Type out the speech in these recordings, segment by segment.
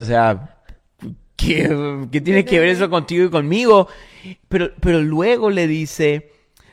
sea, ¿qué tiene que ver eso contigo y conmigo? Pero luego le dice,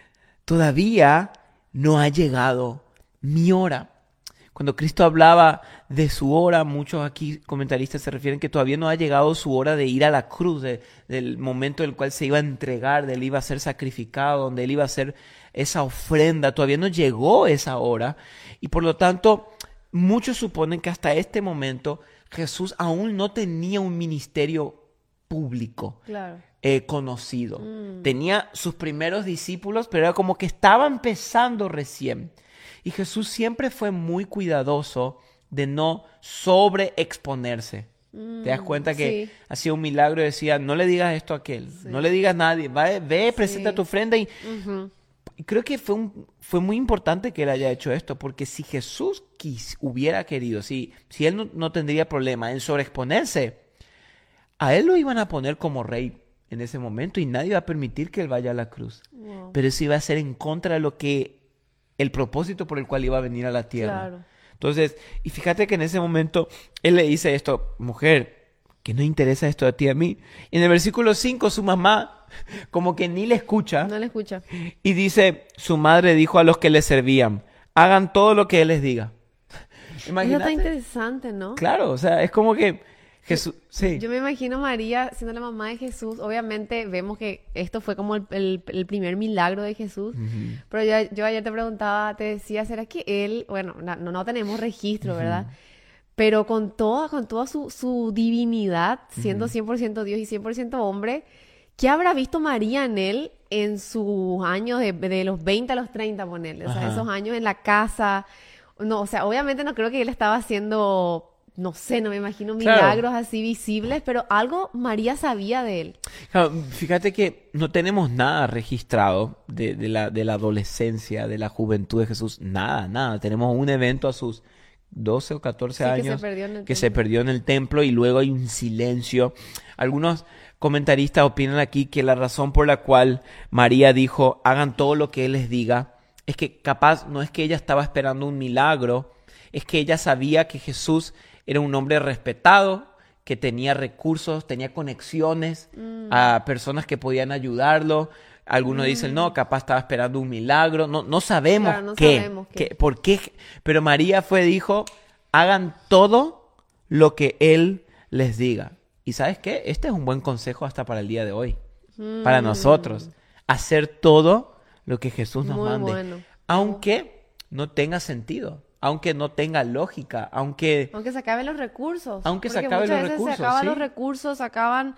todavía no ha llegado mi hora. Cuando Cristo hablaba de su hora, muchos aquí comentaristas se refieren que todavía no ha llegado su hora de ir a la cruz, del momento en el cual se iba a entregar, de él iba a ser sacrificado, donde él iba a hacer esa ofrenda. Todavía no llegó esa hora y por lo tanto muchos suponen que hasta este momento Jesús aún no tenía un ministerio público. Claro. Conocido. Tenía sus primeros discípulos, pero era como que estaba empezando recién. Y Jesús siempre fue muy cuidadoso de no sobreexponerse. ¿Te das cuenta que hacía un milagro y decía, no le digas esto a aquel, no le digas a nadie, ve, presenta tu ofrenda? Y creo que fue muy importante que él haya hecho esto, porque si Jesús hubiera querido, si él no tendría problema en sobreexponerse, a él lo iban a poner como rey en ese momento y nadie iba a permitir que él vaya a la cruz. Wow. Pero eso iba a ser en contra de lo que el propósito por el cual iba a venir a la tierra. Claro. Entonces, y fíjate que en ese momento él le dice esto, mujer, que no interesa esto a ti, a mí. Y en el versículo 5 su mamá como que ni le escucha. No le escucha. Y dice, su madre dijo a los que le servían, hagan todo lo que él les diga. Eso está interesante, ¿no? Claro, o sea, es como que Jesús, sí. Yo me imagino a María siendo la mamá de Jesús. Obviamente vemos que esto fue como el primer milagro de Jesús. Pero yo ayer te preguntaba, te decía, ¿será que él, bueno, no tenemos registro, ¿verdad? Pero con toda su divinidad, siendo 100% Dios y 100% hombre, ¿qué habrá visto María en él en sus años de los 20 a los 30, ponerle? O sea, esos años en la casa. No, o sea, obviamente no creo que él estaba haciendo... No sé, no me imagino milagros así visibles, pero algo María sabía de él. Claro, fíjate que no tenemos nada registrado de la adolescencia, de la juventud de Jesús. Nada. Tenemos un evento a sus 12 o 14 años que se perdió en el templo y luego hay un silencio. Algunos comentaristas opinan aquí que la razón por la cual María dijo, hagan todo lo que él les diga, es que capaz no es que ella estaba esperando un milagro, es que ella sabía que Jesús era un hombre respetado, que tenía recursos, tenía conexiones a personas que podían ayudarlo. Algunos dicen, no, capaz estaba esperando un milagro. No sabemos por qué. Pero María dijo, hagan todo lo que él les diga. ¿Y sabes qué? Este es un buen consejo hasta para el día de hoy. Para nosotros. Hacer todo lo que Jesús nos mande. Bueno. Aunque no tenga sentido. Aunque no tenga lógica, aunque se acaben los recursos. Aunque se acaben los recursos, se acaban los recursos, se acaban,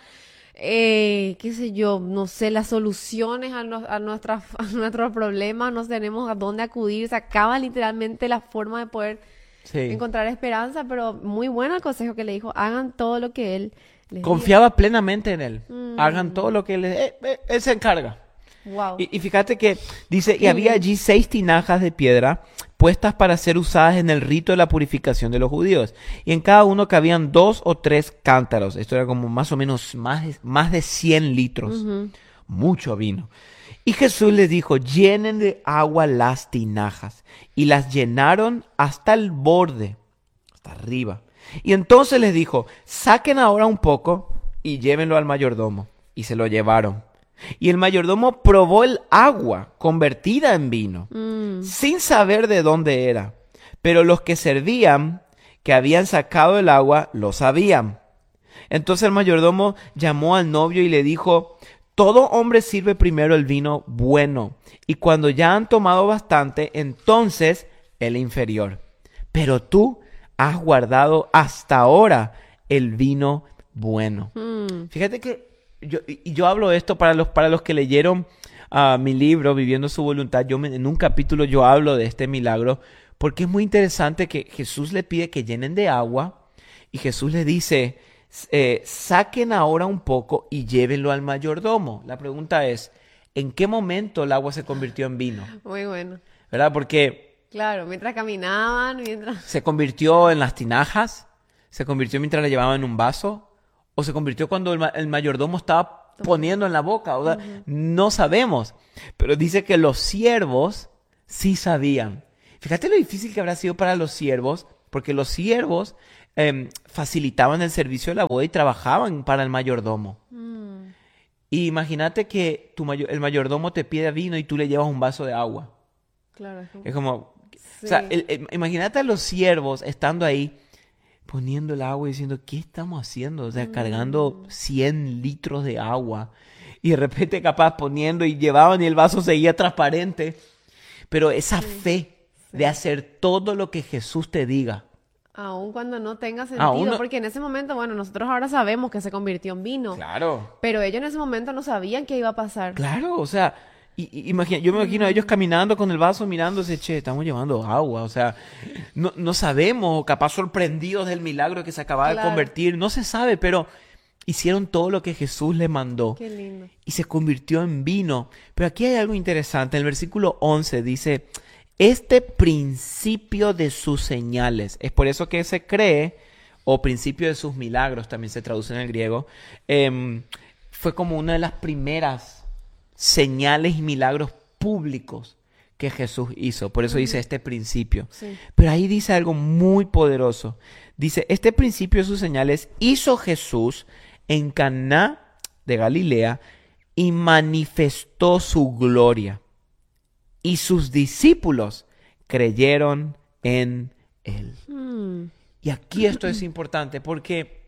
qué sé yo, no sé, las soluciones a nuestros problemas, no tenemos a dónde acudir, se acaba literalmente la forma de poder encontrar esperanza, pero muy bueno el consejo que le dijo, hagan todo lo que él les confiaba diga. Plenamente en él, hagan todo lo que él se encarga. Wow. Y fíjate que dice, y había allí 6 tinajas de piedra puestas para ser usadas en el rito de la purificación de los judíos. Y en cada uno cabían 2 o 3 cántaros. Esto era como más o menos más de 100 litros. Mucho vino. Y Jesús les dijo, llenen de agua las tinajas. Y las llenaron hasta el borde, hasta arriba. Y entonces les dijo, saquen ahora un poco y llévenlo al mayordomo. Y se lo llevaron. Y el mayordomo probó el agua convertida en vino, sin saber de dónde era. Pero los que servían, que habían sacado el agua, lo sabían. Entonces el mayordomo llamó al novio y le dijo, todo hombre sirve primero el vino bueno, y cuando ya han tomado bastante, entonces el inferior. Pero tú has guardado hasta ahora el vino bueno. Fíjate que yo hablo esto para los que leyeron mi libro, Viviendo su Voluntad. En un capítulo yo hablo de este milagro, porque es muy interesante que Jesús le pide que llenen de agua, y Jesús le dice, saquen ahora un poco y llévenlo al mayordomo. La pregunta es, ¿en qué momento el agua se convirtió en vino? Muy bueno. ¿Verdad? Porque... Claro, mientras caminaban, ¿Se convirtió en las tinajas? ¿Se convirtió mientras la llevaban en un vaso? ¿O se convirtió cuando el mayordomo estaba poniendo en la boca? O sea, no sabemos. Pero dice que los siervos sí sabían. Fíjate lo difícil que habrá sido para los siervos, porque los siervos facilitaban el servicio de la boda y trabajaban para el mayordomo. Y imagínate que el mayordomo te pide vino y tú le llevas un vaso de agua. Claro. Es como, Sí. o sea, imagínate a los siervos estando ahí poniendo el agua y diciendo, ¿qué estamos haciendo? O sea, cargando 100 litros de agua y de repente capaz poniendo y llevaban y el vaso seguía transparente. Pero esa fe de hacer todo lo que Jesús te diga. Aun cuando no tenga sentido, porque en ese momento, bueno, nosotros ahora sabemos que se convirtió en vino. Claro. Pero ellos en ese momento no sabían qué iba a pasar. Claro, o sea, yo me imagino a ellos caminando con el vaso mirándose, che, estamos llevando agua, o sea, no sabemos, capaz sorprendidos del milagro que se acababa de convertir, no se sabe, pero hicieron todo lo que Jesús les mandó. Qué lindo. Y se convirtió en vino. Pero aquí hay algo interesante, en el versículo 11 dice, este principio de sus señales, es por eso que se cree, o principio de sus milagros, también se traduce en el griego, fue como una de las primeras señales y milagros públicos que Jesús hizo. Por eso dice este principio. Sí. Pero ahí dice algo muy poderoso. Dice, este principio de sus señales hizo Jesús en Caná de Galilea y manifestó su gloria. Y sus discípulos creyeron en él. Y aquí esto es importante porque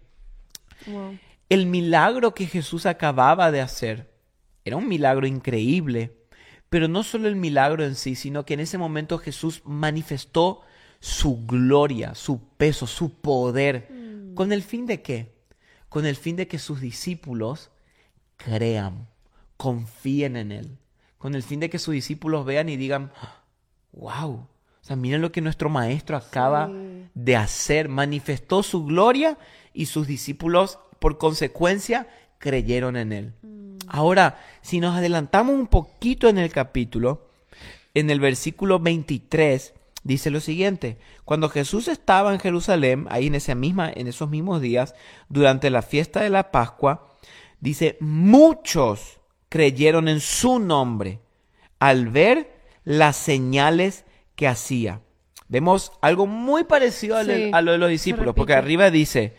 el milagro que Jesús acababa de hacer era un milagro increíble, pero no solo el milagro en sí, sino que en ese momento Jesús manifestó su gloria, su peso, su poder. ¿Con el fin de qué? Con el fin de que sus discípulos crean, confíen en él. Con el fin de que sus discípulos vean y digan, wow, o sea, miren lo que nuestro maestro acaba de hacer. Manifestó su gloria y sus discípulos, por consecuencia, creyeron en él. Ahora, si nos adelantamos un poquito en el capítulo, en el versículo 23, dice lo siguiente: cuando Jesús estaba en Jerusalén, ahí en esos mismos días, durante la fiesta de la Pascua, dice, muchos creyeron en su nombre al ver las señales que hacía. Vemos algo muy parecido a lo de los discípulos, porque arriba dice,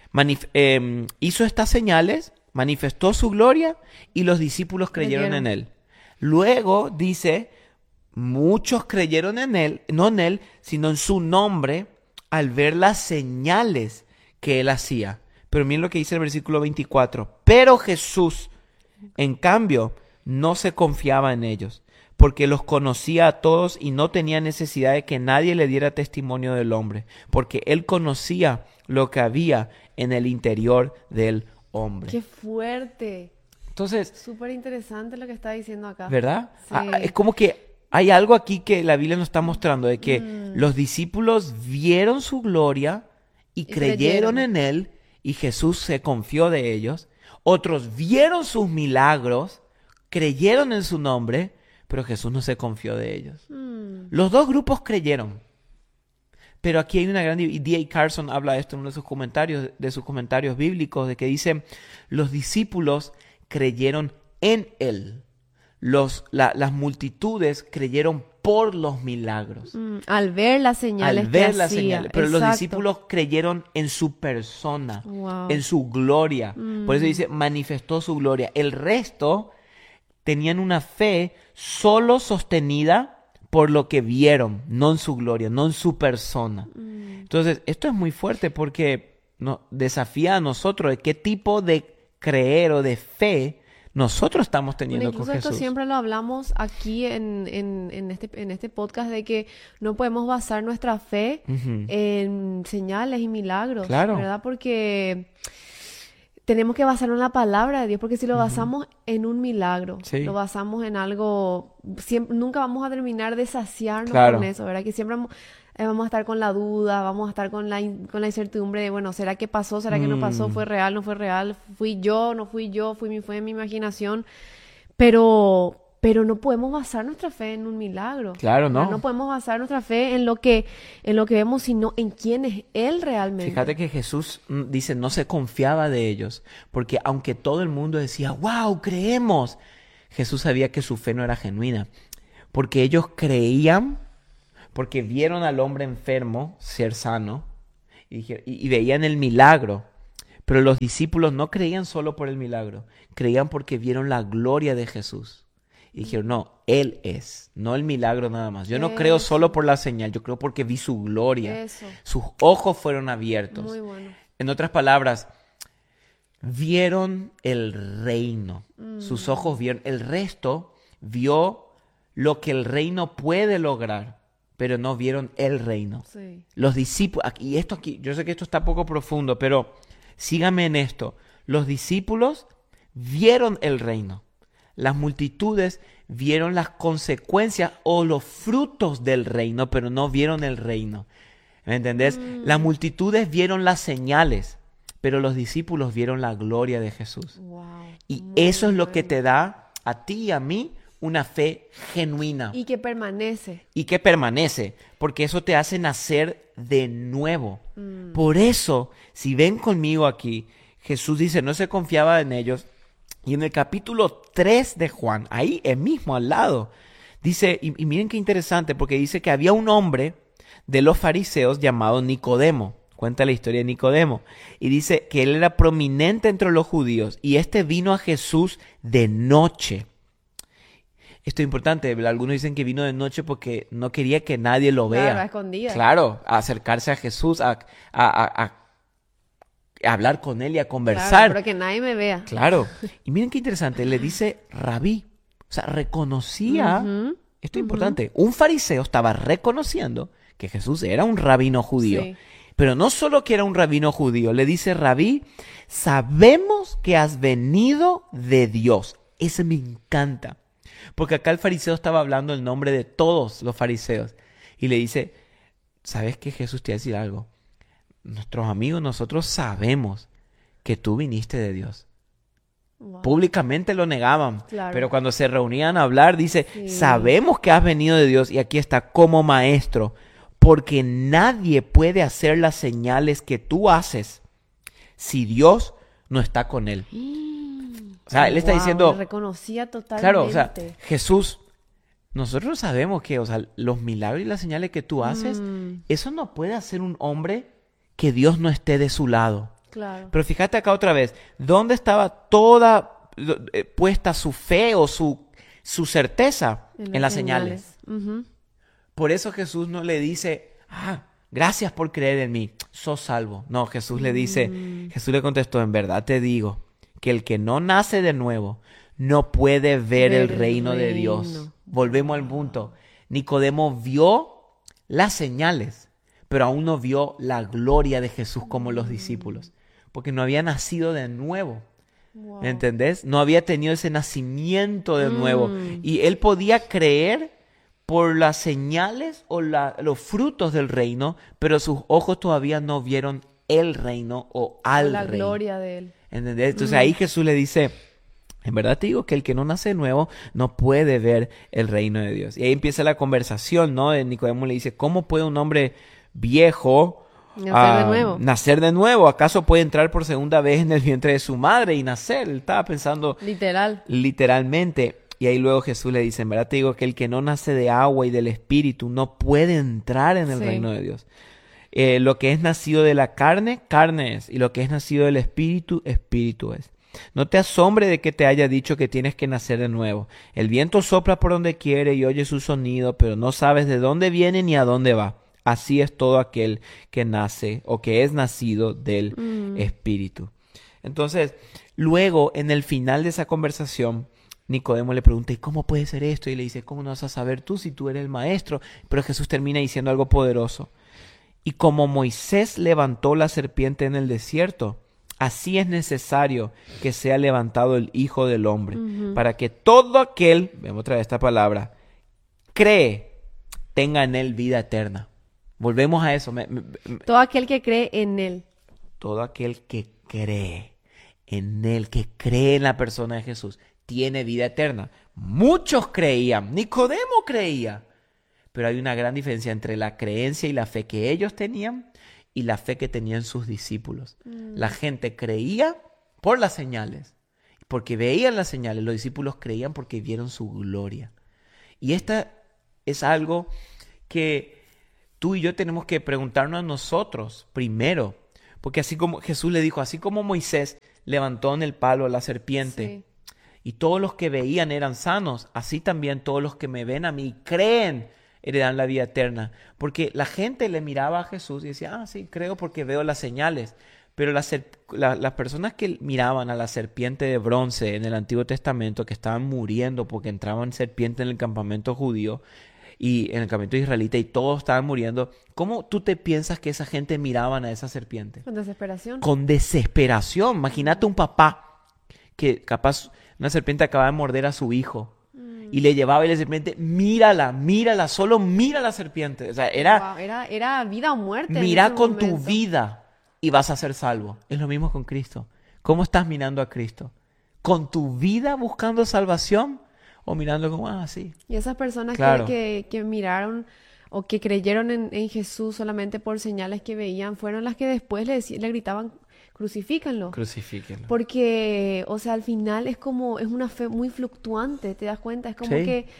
hizo estas señales, manifestó su gloria y los discípulos creyeron en él. Luego dice, muchos creyeron en él, no en él, sino en su nombre, al ver las señales que él hacía. Pero miren lo que dice el versículo 24. Pero Jesús, en cambio, no se confiaba en ellos, porque los conocía a todos y no tenía necesidad de que nadie le diera testimonio del hombre, porque él conocía lo que había en el interior del hombre. ¡Qué fuerte! Entonces, súper interesante lo que está diciendo acá. ¿verdad? Sí. Es como que hay algo aquí que la Biblia nos está mostrando, de que los discípulos vieron su gloria y creyeron en él, y Jesús se confió de ellos. Otros vieron sus milagros, creyeron en su nombre, pero Jesús no se confió de ellos. Los dos grupos creyeron. Pero aquí hay una gran... Y D.A. Carson habla de esto en uno de sus comentarios bíblicos, de que dice, los discípulos creyeron en él. Las multitudes creyeron por los milagros. Al ver las señales que hacía. Pero los Exacto. discípulos creyeron en su persona, Wow. en su gloria. Por eso dice, manifestó su gloria. El resto tenían una fe solo sostenida por lo que vieron, no en su gloria, no en su persona. Entonces, esto es muy fuerte porque nos desafía a nosotros de qué tipo de creer o de fe nosotros estamos teniendo Bueno, incluso con esto Jesús. siempre lo hablamos aquí en este podcast, de que no podemos basar nuestra fe en señales y milagros, Claro. ¿verdad? Porque tenemos que basarlo en la palabra de Dios, porque si lo basamos en un milagro, Sí. lo basamos en algo, nunca vamos a terminar de saciarnos Claro. con eso, ¿verdad? Que siempre vamos a estar con la duda, vamos a estar con la incertidumbre de, bueno, ¿será que pasó? ¿Será que no pasó? ¿Fue real? ¿No fue real? ¿Fui yo? ¿No fui yo? ¿Fue mi imaginación? Pero no podemos basar nuestra fe en un milagro. Claro, ¿verdad? no. No podemos basar nuestra fe en lo que vemos, sino en quién es Él realmente. Fíjate que Jesús dice, no se confiaba de ellos, porque aunque todo el mundo decía, wow, creemos, Jesús sabía que su fe no era genuina, porque ellos creían, porque vieron al hombre enfermo ser sano, y veían el milagro. Pero los discípulos no creían solo por el milagro, creían porque vieron la gloria de Jesús. Y dijeron, no, Él es, no el milagro nada más. Yo no creo Eso. solo por la señal, yo creo porque vi su gloria. Eso. Sus ojos fueron abiertos. Muy bueno. En otras palabras, vieron el reino. Sus ojos vieron, el resto vio lo que el reino puede lograr, pero no vieron el reino. Sí. Los discípulos, y esto aquí, yo sé que esto está poco profundo, pero síganme en esto. Los discípulos vieron el reino. Las multitudes vieron las consecuencias o los frutos del reino, pero no vieron el reino. ¿Me entendés? Las multitudes vieron las señales, pero los discípulos vieron la gloria de Jesús. Wow. Y Muy eso es lo que bueno. te da a ti y a mí una fe genuina Y que permanece. y que permanece, porque eso te hace nacer de nuevo. Por eso, si ven conmigo aquí, Jesús dice, no se confiaba en ellos. Y en el capítulo 3 de Juan, ahí mismo al lado, dice, y miren qué interesante, porque dice que había un hombre de los fariseos llamado Nicodemo. Cuenta la historia de Nicodemo. Y dice que él era prominente entre los judíos. Y este vino a Jesús de noche. Esto es importante. Algunos dicen que vino de noche porque no quería que nadie lo vea. Claro, a escondidas. Claro, a acercarse a Jesús, a hablar con él y a conversar. Claro, pero que nadie me vea. Claro. Y miren qué interesante. Le dice rabí. O sea, reconocía. Ujú, Esto es importante. Un fariseo estaba reconociendo que Jesús era un rabino judío. Sí. Pero no solo que era un rabino judío. Le dice, rabí, sabemos que has venido de Dios. Ese me encanta. Porque acá el fariseo estaba hablando el nombre de todos los fariseos. Y le dice, ¿sabes qué, Jesús? Te voy a decir algo. Nuestros amigos, nosotros sabemos que tú viniste de Dios. Wow. Públicamente lo negaban, Claro. pero cuando se reunían a hablar, dice, Sí. sabemos que has venido de Dios y aquí está como maestro, porque nadie puede hacer las señales que tú haces si Dios no está con él. O sea, él está Wow, diciendo, me reconocía totalmente. claro, o sea, Jesús, nosotros sabemos que, o sea, los milagros y las señales que tú haces, eso no puede hacer un hombre que Dios no esté de su lado. Claro. Pero fíjate acá otra vez, ¿dónde estaba toda puesta su fe o su certeza? En las señales. Ujú. Por eso Jesús no le dice, gracias por creer en mí, sos salvo. No, Jesús le dice, Jesús le contestó, en verdad te digo, que el que no nace de nuevo no puede ver el reino de Dios. Volvemos al punto. Nicodemo vio las señales, pero aún no vio la gloria de Jesús como los discípulos, porque no había nacido de nuevo. Wow. ¿Me entendés? No había tenido ese nacimiento de nuevo. Y él podía creer por las señales o los frutos del reino, pero sus ojos todavía no vieron el reino o al La reino. gloria de él. ¿Entendés? Entonces ahí Jesús le dice, en verdad te digo que el que no nace de nuevo no puede ver el reino de Dios. Y ahí empieza la conversación, ¿no? Nicodemo le dice, ¿cómo puede un hombre viejo nacer de nuevo? ¿Acaso puede entrar por segunda vez en el vientre de su madre y nacer? Él estaba pensando Literal. literalmente. Y ahí luego Jesús le dice, en verdad te digo que el que no nace de agua y del espíritu no puede entrar en el Sí. reino de Dios. Lo que es nacido de la carne, carne es. Y lo que es nacido del espíritu, espíritu es. No te asombre de que te haya dicho que tienes que nacer de nuevo. El viento sopla por donde quiere y oye su sonido, pero no sabes de dónde viene ni a dónde va. Así es todo aquel que nace o que es nacido del espíritu. Entonces, luego, en el final de esa conversación, Nicodemo le pregunta, ¿y cómo puede ser esto? Y le dice, ¿cómo no vas a saber tú si tú eres el maestro? Pero Jesús termina diciendo algo poderoso. Y como Moisés levantó la serpiente en el desierto, así es necesario que sea levantado el Hijo del Hombre, para que todo aquel, vemos otra vez esta palabra, cree, tenga en él vida eterna. Volvemos a eso. Todo aquel que cree en él. Todo aquel que cree en él, que cree en la persona de Jesús, tiene vida eterna. Muchos creían, Nicodemo creía, pero hay una gran diferencia entre la creencia y la fe que ellos tenían y la fe que tenían sus discípulos. La gente creía por las señales, porque veían las señales. Los discípulos creían porque vieron su gloria. Y esta es algo que tú y yo tenemos que preguntarnos a nosotros primero. Porque así como Jesús le dijo, así como Moisés levantó en el palo a la serpiente, Sí. y todos los que veían eran sanos, así también todos los que me ven a mí y creen heredarán la vida eterna. Porque la gente le miraba a Jesús y decía, sí, creo porque veo las señales. Pero las personas que miraban a la serpiente de bronce en el Antiguo Testamento, que estaban muriendo porque entraban serpientes en el campamento judío y en el campamento israelita y todos estaban muriendo, ¿cómo tú te piensas que esa gente miraban a esa serpiente? Con desesperación. Con desesperación. Imagínate un papá que capaz una serpiente acaba de morder a su hijo y le llevaba y la serpiente, mírala, solo mira la serpiente. O sea, era, Wow, era vida o muerte. en mira ese con tu momento. vida y vas a ser salvo. Es lo mismo con Cristo. ¿Cómo estás mirando a Cristo? ¿Con tu vida buscando salvación o mirando como, sí? Y esas personas Claro. que miraron o que creyeron en Jesús solamente por señales que veían, fueron las que después le gritaban, crucifícanlo. Crucifíquenlo. Porque, o sea, al final es una fe muy fluctuante, ¿te das cuenta? Es como Sí. que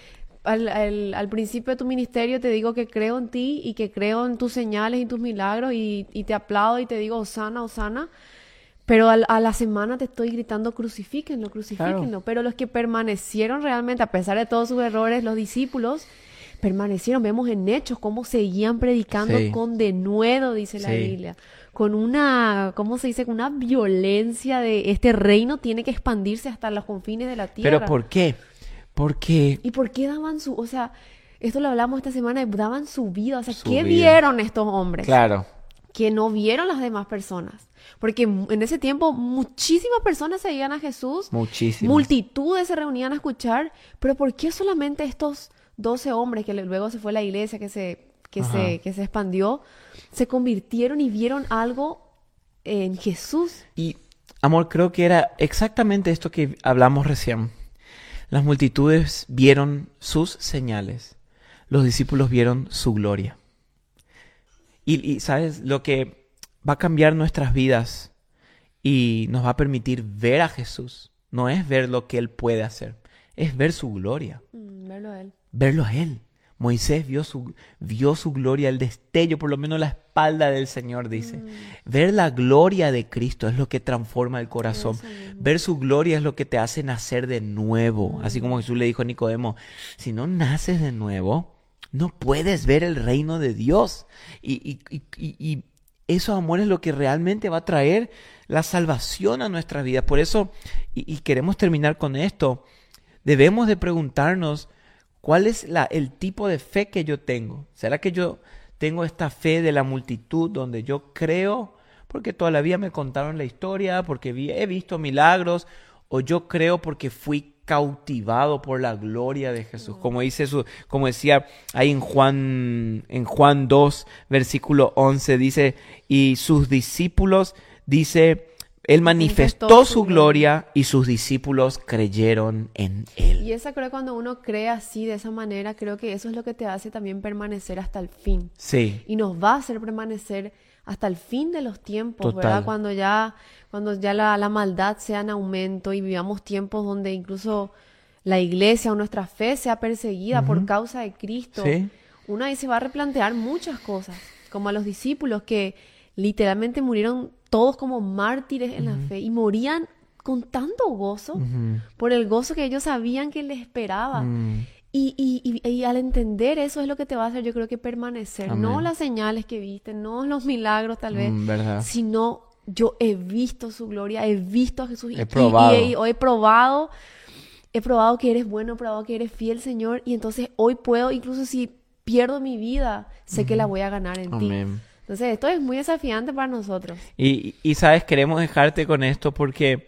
al principio de tu ministerio te digo que creo en ti y que creo en tus señales y tus milagros y te aplaudo y te digo, Hosana, Hosana. Pero a la semana te estoy gritando, crucifíquenlo, crucifíquenlo. Claro. Pero los que permanecieron realmente, a pesar de todos sus errores, los discípulos permanecieron. Vemos en Hechos cómo seguían predicando Sí. con denuedo, dice la Sí. Biblia. Con una, ¿cómo se dice? Con una violencia de este reino tiene que expandirse hasta los confines de la tierra. ¿Pero por qué? Porque ¿Y por qué daban o sea, esto lo hablamos esta semana, daban su vida? O sea, Su ¿qué vida. vieron estos hombres? claro, Que no vieron las demás personas. Porque en ese tiempo muchísimas personas seguían a Jesús, muchísimo. multitudes se reunían a escuchar, pero ¿por qué solamente estos 12 hombres, que luego se fue la iglesia, que se expandió, se convirtieron y vieron algo en Jesús? Y, amor, creo que era exactamente esto que hablamos recién. Las multitudes vieron sus señales. Los discípulos vieron su gloria. Y ¿sabes? Lo que va a cambiar nuestras vidas y nos va a permitir ver a Jesús no es ver lo que Él puede hacer, es ver su gloria. Verlo a él. Verlo a Él. Moisés vio su gloria, el destello, por lo menos la espalda del Señor, dice. Ver la gloria de Cristo es lo que transforma el corazón. Eso mismo. Ver su gloria es lo que te hace nacer de nuevo. Así como Jesús le dijo a Nicodemo, si no naces de nuevo, no puedes ver el reino de Dios. Y eso, amor, es lo que realmente va a traer la salvación a nuestras vidas. Por eso, y queremos terminar con esto, debemos de preguntarnos, ¿cuál es el tipo de fe que yo tengo? ¿Será que yo tengo esta fe de la multitud donde yo creo porque toda la vida me contaron la historia, porque he visto milagros, o yo creo porque fui cautivado por la gloria de Jesús? Como decía ahí en Juan 2, versículo 11, dice, y sus discípulos, dice, Él manifestó su gloria y sus discípulos creyeron en Él. Y esa creo que cuando uno cree así, de esa manera, creo que eso es lo que te hace también permanecer hasta el fin. Sí, Y nos va a hacer permanecer hasta el fin de los tiempos, Total. ¿verdad? Cuando ya la maldad sea en aumento y vivamos tiempos donde incluso la iglesia o nuestra fe sea perseguida por causa de Cristo. Sí. Uno ahí se va a replantear muchas cosas, como a los discípulos que literalmente murieron todos como mártires en la fe y morían con tanto gozo, por el gozo que ellos sabían que les esperaba. Y al entender eso es lo que te va a hacer, yo creo que permanecer. Amén. No las señales que viste, no los milagros tal vez, ¿verdad? sino yo he visto su gloria, he visto a Jesús He probado. he probado que eres bueno, he probado que eres fiel, Señor, y entonces hoy puedo, incluso si pierdo mi vida, sé que la voy a ganar en ti. Amén. Entonces esto es muy desafiante para nosotros. Y sabes, queremos dejarte con esto porque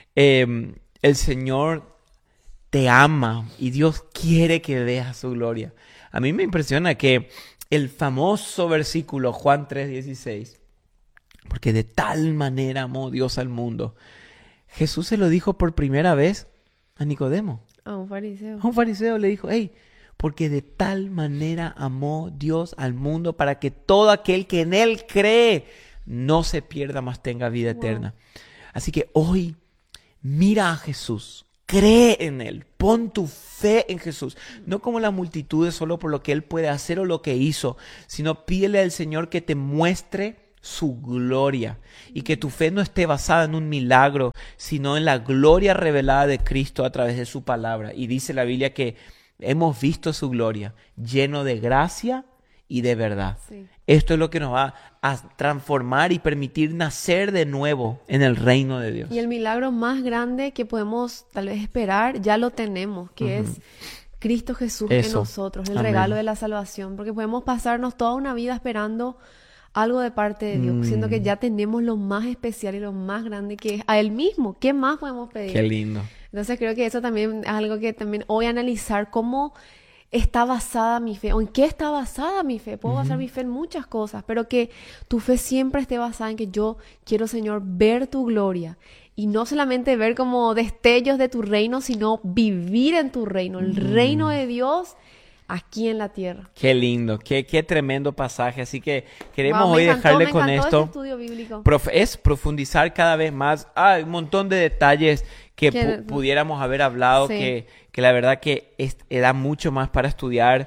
el Señor te ama y Dios quiere que veas su gloria. A mí me impresiona que el famoso versículo Juan 3:16, porque de tal manera amó Dios al mundo, Jesús se lo dijo por primera vez a Nicodemo. A un fariseo. A un fariseo le dijo, hey, porque de tal manera amó Dios al mundo para que todo aquel que en Él cree no se pierda, mas tenga vida eterna. Así que hoy mira a Jesús, cree en Él, pon tu fe en Jesús, no como las multitudes solo por lo que Él puede hacer o lo que hizo, sino pídele al Señor que te muestre su gloria y que tu fe no esté basada en un milagro, sino en la gloria revelada de Cristo a través de su palabra. Y dice la Biblia que hemos visto su gloria, lleno de gracia y de verdad. Sí. Esto es lo que nos va a transformar y permitir nacer de nuevo en el reino de Dios. Y el milagro más grande que podemos tal vez esperar, ya lo tenemos, que es Cristo Jesús en nosotros, el regalo de la salvación. Porque podemos pasarnos toda una vida esperando algo de parte de Dios, siendo que ya tenemos lo más especial y lo más grande, que es a Él mismo. ¿Qué más podemos pedir? Qué lindo. Entonces creo que eso también es algo que también hoy analizar, cómo está basada mi fe, o en qué está basada mi fe. Puedo basar mi fe en muchas cosas, pero que tu fe siempre esté basada en que yo quiero, Señor, ver tu gloria. Y no solamente ver como destellos de tu reino, sino vivir en tu reino, el reino de Dios aquí en la tierra. Qué lindo, qué tremendo pasaje. Así que queremos Wow, hoy dejarle con este esto. estudio bíblico. Es profundizar cada vez más. Hay un montón de detalles que pudiéramos haber hablado, Sí. que la verdad que da mucho más para estudiar.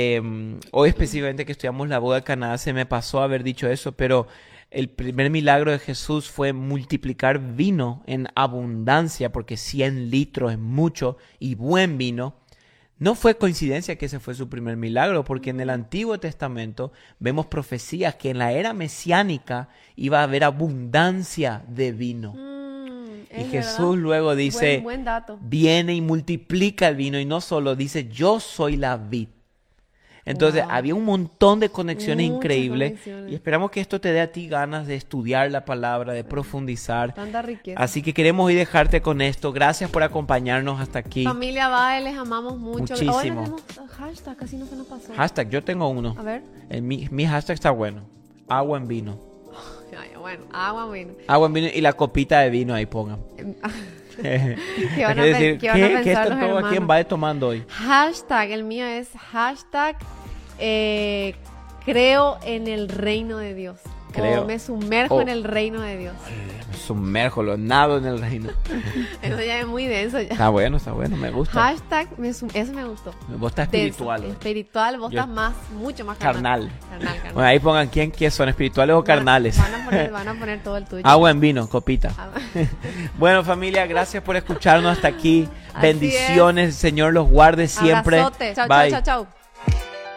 Hoy específicamente que estudiamos la boda de Caná, se me pasó haber dicho eso, pero el primer milagro de Jesús fue multiplicar vino en abundancia, porque 100 litros es mucho y buen vino. No fue coincidencia que ese fue su primer milagro, porque en el Antiguo Testamento vemos profecías que en la era mesiánica iba a haber abundancia de vino. Y Jesús luego dice, buen dato. viene y multiplica el vino, y no solo dice, yo soy la vid. Entonces había un montón de conexiones Muchas increíbles, conexiones. y esperamos que esto te dé a ti ganas de estudiar la palabra, de profundizar. Tanta riqueza. Así que queremos hoy dejarte con esto. Gracias por acompañarnos hasta aquí. Familia Bae, les amamos mucho. Hoy Muchísimo. no tenemos hashtag, casi no se nos pasó. Hashtag, yo tengo uno. A ver. Mi hashtag está bueno. Agua en vino. Ay, bueno, agua, vino. Agua en vino y la copita de vino ahí pongan. ¿Qué van a, Es decir, qué van a ¿qué pensar están los todos aquí en hermanos? Bae tomando hoy? Hashtag, el mío es hashtag creo en el reino de Dios. Creo. O me sumerjo Oh. en el reino de Dios. Me sumerjo, lo nado en el reino. Eso ya es muy denso ya. Está bueno, me gusta. Hashtag, eso me gustó. Vos estás espiritual. Denso, hoy. espiritual, vos Yo- estás más, mucho más Carnal. Carnal. Bueno, ahí pongan quién son, espirituales o carnales. Van a poner todo el tuyo. Agua en vino, copita. Ah, Bueno, familia, gracias por escucharnos hasta aquí. Así Bendiciones, el Señor los guarde siempre. Abrazote. Chau, Bye. chau, chau, chau.